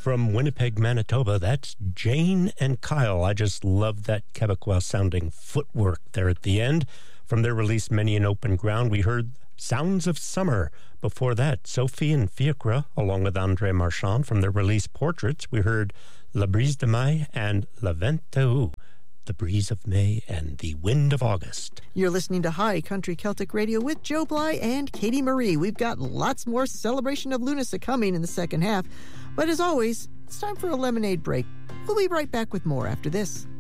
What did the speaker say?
from Winnipeg, Manitoba. That's Jane and Kyle. I just love that Quebecois-sounding footwork there at the end. From their release, Many an Open Ground, we heard Sounds of Summer. Before that, Sophie and Fiacre, along with André Marchand. From their release, Portraits, we heard La Brise de Mai and La Vente Août, The Breeze of May and The Wind of August. You're listening to High Country Celtic Radio with Joe Bly and Katie Marie. We've got lots more Celebration of Lunasa coming in the second half. But as always, it's time for a lemonade break. We'll be right back with more after this.